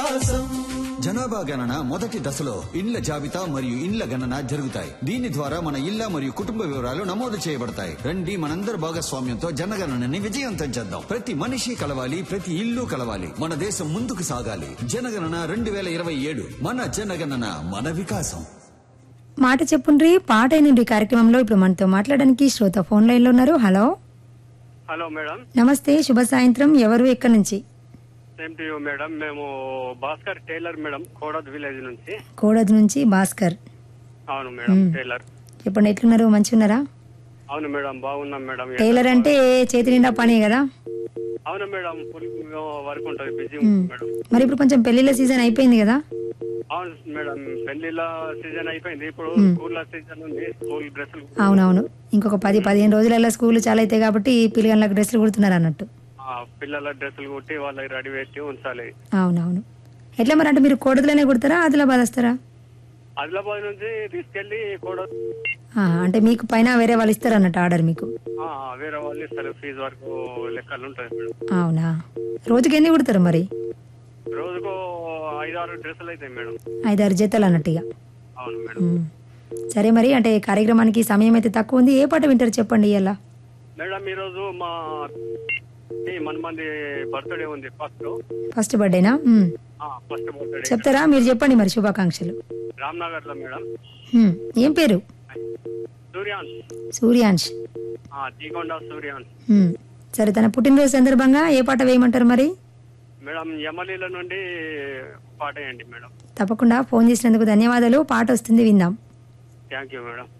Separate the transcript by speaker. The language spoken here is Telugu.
Speaker 1: వికాసం.
Speaker 2: జనాభా గణన మొదటి దశలో ఇండ్ల జాబితా మరియు ఇండ్ల గణన జరుగుతాయి. దీని ద్వారా మన ఇళ్ల మరియు కుటుంబ వివరాలు నమోదు చేయబడతాయి. రండి, మనందరి భాగస్వామ్యంతో జనగణనని విజయవంతం చేద్దాం. ప్రతి మనిషి కలవాలి, ప్రతి ఇల్లు కలవాలి. మన దేశం ముందుకు సాగాలి. జనగణన 2027. మన జనగణన, మన వికాసం.
Speaker 3: మాట చెప్పుండ్రి పాట అయినండి కార్యక్రమంలో ఇప్పుడు మనతో మాట్లాడడానికి శ్రోత ఫోన్ లైన్ లో ఉన్నారు. హలో
Speaker 4: హలో మేడం,
Speaker 3: నమస్తే, శుభ సాయంత్రం. ఎవరు ఎక్కడి నుంచి?
Speaker 4: Same to you madam. మేము భాస్కర్ టైలర్ మేడం, కోడద్ విలేజ్ నుంచి.
Speaker 3: కోడద్ నుంచి భాస్కర్.
Speaker 4: అవును మేడం, టైలర్.
Speaker 3: చెప్పండి, ఎట్లున్నారు? మంచిగా ఉన్నారా?
Speaker 4: అవును మేడం, బాగున్నాం మేడం.
Speaker 3: టైలర్ అంటే చేతి నిండా పనే కదా?
Speaker 4: అవును మేడం, ఫుల్ వర్క్ ఉంటుంది, బిజీ మేడం.
Speaker 3: మరి ఇప్పుడు కొంచెం పెళ్లిళ్ళ సీజన్ అయిపోయింది కదా?
Speaker 4: అవును మేడం, పెళ్లిళ్ళ సీజన్ అయిపోయింది. ఇప్పుడు స్కూల్ సీజన్ ఉంది, స్కూల్ డ్రెస్సులు.
Speaker 3: అవునవును, ఇంకొక 10-15 రోజులలో స్కూల్ చాలా అవుతాయి కాబట్టి పిల్లలకు డ్రెస్సులు కుడుతున్నారు అన్నట్టు.
Speaker 4: పిల్లల డ్రెస్సులు కుట్టి వాళ్ళకి రెడీ పెట్టి ఉంచాలి.
Speaker 3: అవునవును. ఎట్లా మరి, అంటే మీరు కోడదులోనే కుడతారా, ఆదిలాబాద్ వస్తారా?
Speaker 4: ఆదిలాబాద్ నుంచి తీసుకెళ్లి కోడద్.
Speaker 3: అంటే మీకు పైన వేరే వాళ్ళు ఇస్తారు అన్నట్టు ఆర్డర్ మీకు?
Speaker 4: వేరే వాళ్ళు ఇస్తారు, ఫీజు వరకు లెక్కలు ఉంటాయి మేడం.
Speaker 3: అవునా, రోజుకి ఎన్ని కుడతారు మరి?
Speaker 4: రోజుకు 5-6 డ్రెస్సులు అవుతాయి మేడం.
Speaker 3: 5-6 జతలు అన్నట్టుగా.
Speaker 4: అవును మేడం.
Speaker 3: సరే, మరి అంటే కార్యక్రమానికి సమయం అయితే తక్కువ ఉంది. ఏ పాట వింటారు చెప్పండి ఇలా?
Speaker 4: మేడం, ఈరోజు మా మంది బర్త్డే ఉంది.
Speaker 3: ఫస్ట్ బర్త్డేనా?
Speaker 4: ఫస్ట్ బర్త్డే
Speaker 3: చెప్తారా? మీరు చెప్పండి మరి శుభాకాంక్షలు.
Speaker 4: రామ్నగర్ లో మేడం.
Speaker 3: ఏం పేరు? సూర్యాంశ్.
Speaker 4: దీగొండ సూర్యాంశ్.
Speaker 3: సరే, తన పుట్టినరోజు సందర్భంగా ఏ పాట వేయమంటారు మరి?
Speaker 4: మేడం, యమలీల నుండి పాట వేయండి మేడం.
Speaker 3: తప్పకుండా. ఫోన్ చేసినందుకు ధన్యవాదాలు. పాట వస్తుంది, విందాం.
Speaker 4: Thank you madam.